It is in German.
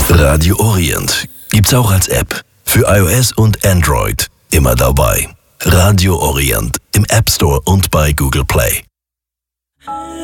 Radio Orient gibt's auch als App. Für iOS und Android. Immer dabei. Radio Orient im App Store und bei Google Play.